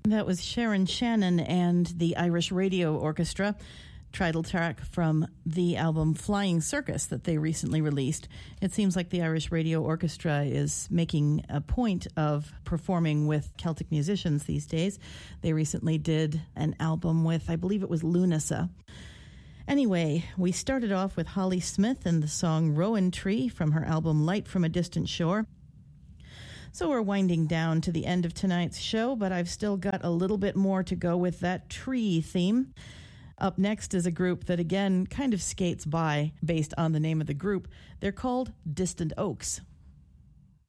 That was Sharon Shannon and the Irish Radio Orchestra, title track from the album Flying Circus that they recently released. It seems like the Irish Radio Orchestra is making a point of performing with Celtic musicians these days. They recently did an album with, I believe it was Lunasa. Anyway, we started off with Holly Smith and the song Rowan Tree from her album Light from a Distant Shore. So we're winding down to the end of tonight's show, but I've still got a little bit more to go with that tree theme. Up next is a group that, again, kind of skates by based on the name of the group. They're called Distant Oaks.